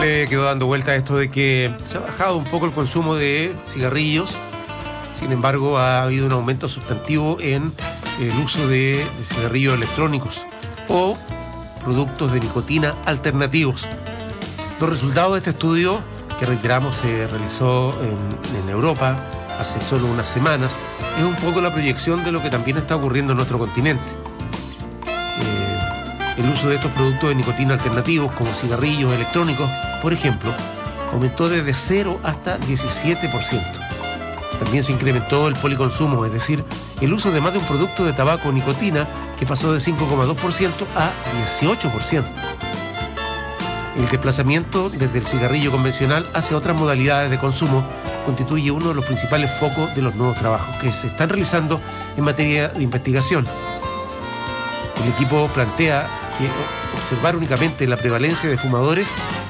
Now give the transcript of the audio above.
Quedó dando vuelta a esto de que se ha bajado un poco el consumo de cigarrillos. Sin embargo, ha habido un aumento sustantivo en el uso de cigarrillos electrónicos o productos de nicotina alternativos. Los resultados de este estudio, que reiteramos se realizó en Europa hace solo unas semanas, es un poco la proyección de lo que también está ocurriendo en nuestro continente. El uso de estos productos de nicotina alternativos, como cigarrillos electrónicos, por ejemplo, aumentó desde 0 hasta 17%. También se incrementó el policonsumo, es decir, el uso de más de un producto de tabaco o nicotina, que pasó de 5,2% a 18%. El desplazamiento desde el cigarrillo convencional hacia otras modalidades de consumo constituye uno de los principales focos de los nuevos trabajos que se están realizando en materia de investigación. El equipo plantea que observar únicamente la prevalencia de fumadores